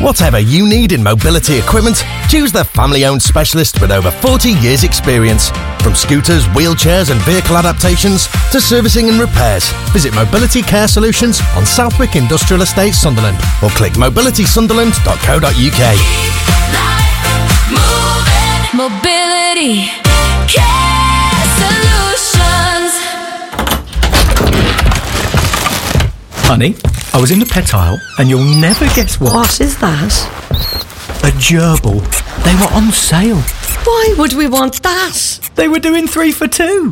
Whatever you need in mobility equipment, choose the family-owned specialist with over 40 years' experience. From scooters, wheelchairs and vehicle adaptations to servicing and repairs. Visit Mobility Care Solutions on Southwick Industrial Estate, Sunderland, or click mobilitysunderland.co.uk. Mobility Care Solutions. Honey, I was in the pet aisle and you'll never guess what. What is that? A gerbil. They were on sale. Why would we want that? They were doing 3 for 2.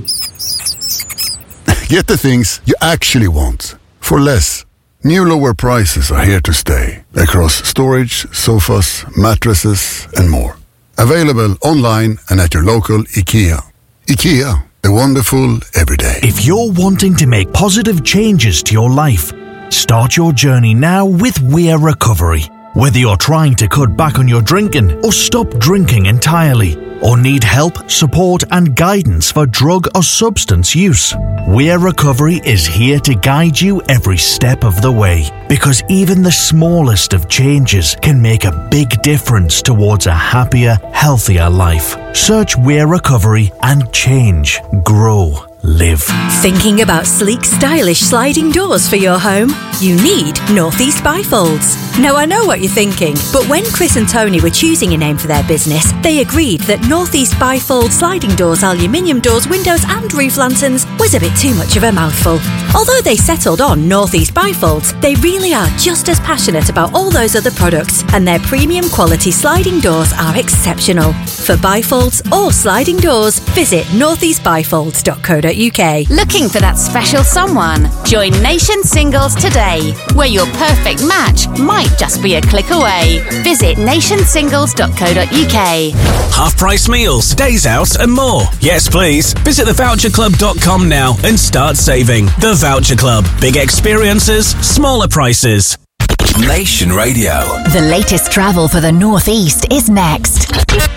Get the things you actually want for less. New lower prices are here to stay across storage, sofas, mattresses and more. Available online and at your local IKEA. IKEA, the wonderful everyday. If you're wanting to make positive changes to your life, start your journey now with Weir Recovery. Whether you're trying to cut back on your drinking or stop drinking entirely, or need help, support and guidance for drug or substance use, Weir Recovery is here to guide you every step of the way. Because even the smallest of changes can make a big difference towards a happier, healthier life. Search Weir Recovery and change, grow, live. Thinking about sleek, stylish sliding doors for your home? You need Northeast Bifolds. Now I know what you're thinking, but when Chris and Tony were choosing a name for their business, they agreed that Northeast Bifold sliding doors, aluminium doors, windows and roof lanterns was a bit too much of a mouthful. Although they settled on Northeast Bifolds, they really are just as passionate about all those other products, and their premium quality sliding doors are exceptional. For bifolds or sliding doors, visit northeastbifolds.co.uk. Looking for that special someone? Join Nation Singles today, where your perfect match might just be a click away. Visit nationsingles.co.uk. Half-price meals, days out and more. Yes, please. Visit thevoucherclub.com now and start saving. The Voucher Club. Big experiences, smaller prices. Nation Radio. The latest travel for the North East is next.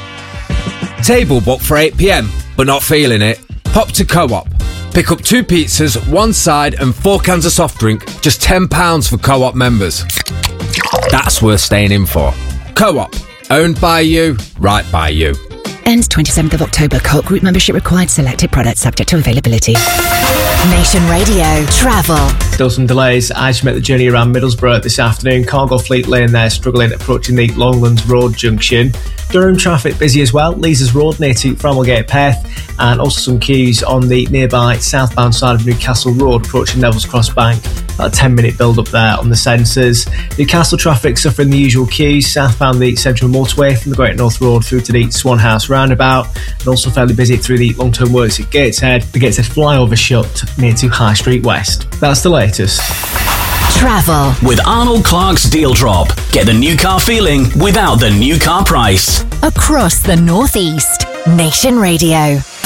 Table booked for 8 p.m, but not feeling it? Pop to Co-op. Pick up 2 pizzas, 1 side and 4 cans of soft drink, just £10 for Co-op members. That's worth staying in for. Co-op. Owned by you, right by you. Ends 27th of October. Co-op group membership required. Selected products subject to availability. Nation Radio Travel. Still some delays as you make the journey around Middlesbrough this afternoon. Cargo Fleet Lane there struggling approaching the Longlands Road junction. Durham traffic busy as well. Leazes Road near to Framwellgate Perth, and also some queues on the nearby southbound side of Newcastle Road approaching Neville's Cross Bank. About a 10-minute build up there on the sensors. Newcastle traffic suffering the usual queues southbound the Central Motorway from the Great North Road through to the Swan House roundabout, and also fairly busy through the long-term works at Gateshead. The Gateshead flyover shut near to High Street West. That's the latest. Travel with Arnold Clark's Deal Drop. Get the new car feeling without the new car price. Across the North East. Nation Radio.